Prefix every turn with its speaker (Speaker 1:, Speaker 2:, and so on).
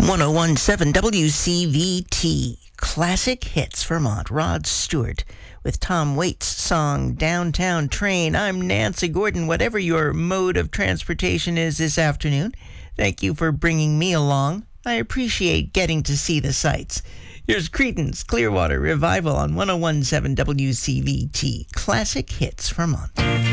Speaker 1: 1017 WCVT, Classic Hits Vermont. Rod Stewart with Tom Waits' song Downtown Train. I'm Nancy Gordon. Whatever your mode of transportation is this afternoon, thank you for bringing me along. I appreciate getting to see the sights. Here's Creedence Clearwater Revival on 1017 WCVT, Classic Hits Vermont.